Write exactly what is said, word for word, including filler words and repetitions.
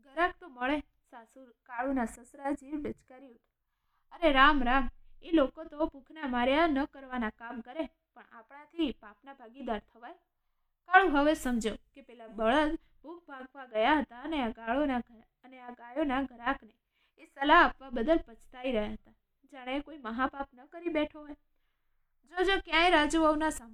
ઘરાક તો મળે. સાસુ કાળુના સસરા જીવ ડચકારી ઉઠ અરે રામ રામ, એ લોકો તો ભૂખના માર્યા ન કરવાના કામ કરે, પણ આપણાથી પાપના ભાગીદાર થવાય? કાળુ હવે સમજો કે પેલા બળદ ભૂખ ભાગવા ગયા હતા અને આ ગાળોના અને આ ગાયોના ઘરાકને એ સલાહ આપવા બદલ પછતાઈ રહ્યા હતા, જાણે કોઈ મહાપાપ ન કરી બેઠો હોય. જોજો ક્યાંય રાજુવહુના